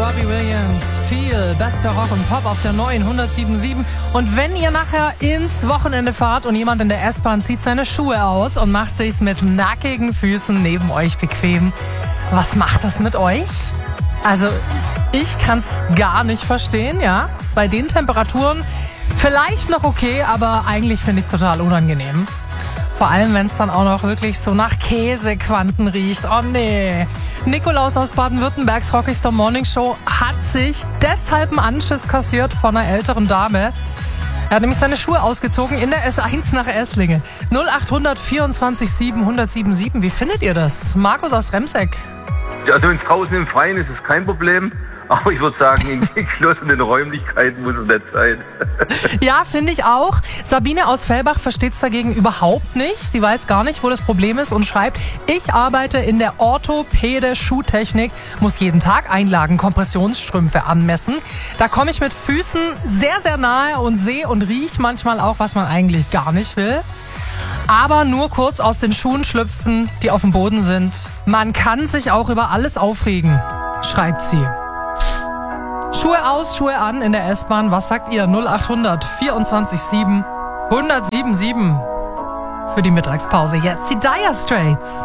Robbie Williams. Viel bester Rock und Pop auf der neuen 107.7. Und wenn ihr nachher ins Wochenende fahrt und jemand in der S-Bahn zieht seine Schuhe aus und macht sich's mit nackigen Füßen neben euch bequem, was macht das mit euch? Also, ich kann's gar nicht verstehen, ja. Bei den Temperaturen vielleicht noch okay, aber eigentlich finde ich's total unangenehm. Vor allem, wenn es dann auch noch wirklich so nach Käsequanten riecht. Oh nee. Nikolaus aus Baden-Württembergs Rockigster Morning Show hat sich deshalb einen Anschiss kassiert von einer älteren Dame. Er hat nämlich seine Schuhe ausgezogen in der S1 nach Esslingen. 0800 24 7 1077. Wie findet ihr das? Markus aus Remseck. Also wenn es draußen im Freien ist, ist kein Problem. Aber ich würde sagen, in geschlossenen Räumlichkeiten muss es nicht sein. Ja, finde ich auch. Sabine aus Fellbach versteht es dagegen überhaupt nicht. Sie weiß gar nicht, wo das Problem ist und schreibt, ich arbeite in der Orthopäde-Schuhtechnik, muss jeden Tag Einlagen, Kompressionsstrümpfe anmessen. Da komme ich mit Füßen sehr, sehr nahe und sehe und rieche manchmal auch, was man eigentlich gar nicht will. Aber nur kurz aus den Schuhen schlüpfen, die auf dem Boden sind. Man kann sich auch über alles aufregen, schreibt sie. Schuhe aus, Schuhe an in der S-Bahn. Was sagt ihr? 0800 24 7 1077 für die Mittagspause. Jetzt die Dire Straits.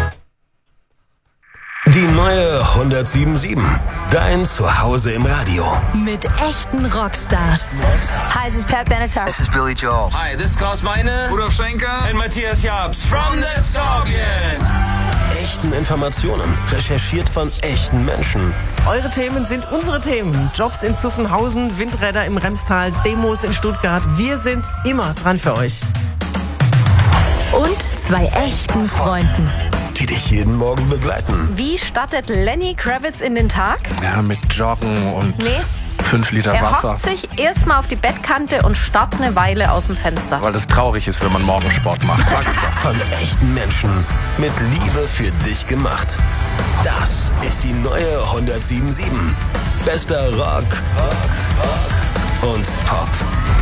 Die neue 107.7. Dein Zuhause im Radio. Mit echten Rockstars. Hi, this is Pat Benatar. This is Billy Joel. Hi, this is Klaus Meine. Rudolf Schenker. And Matthias Jabs. From the Scorpions. Echten Informationen, recherchiert von echten Menschen. Eure Themen sind unsere Themen. Jobs in Zuffenhausen, Windräder im Remstal, Demos in Stuttgart. Wir sind immer dran für euch. Und zwei echten Freunden, Die dich jeden Morgen begleiten. Wie startet Lenny Kravitz in den Tag? Ja, mit Joggen und Nee. 5 Liter Er Wasser. hockt sich erstmal auf die Bettkante und starrt eine Weile aus dem Fenster. Weil das traurig ist, wenn man Morgensport macht. Sag ich doch. Von echten Menschen. Mit Liebe für dich gemacht. Das ist die neue 107.7. Bester Rock und Pop.